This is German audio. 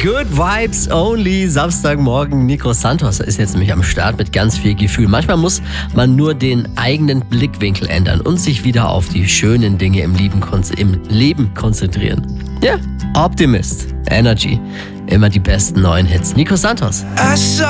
Good Vibes Only, Samstagmorgen. Nico Santos ist jetzt nämlich am Start mit ganz viel Gefühl. Manchmal muss man nur den eigenen Blickwinkel ändern und sich wieder auf die schönen Dinge im Leben konzentrieren. Ja, Optimist, Energy, immer die besten neuen Hits. Nico Santos.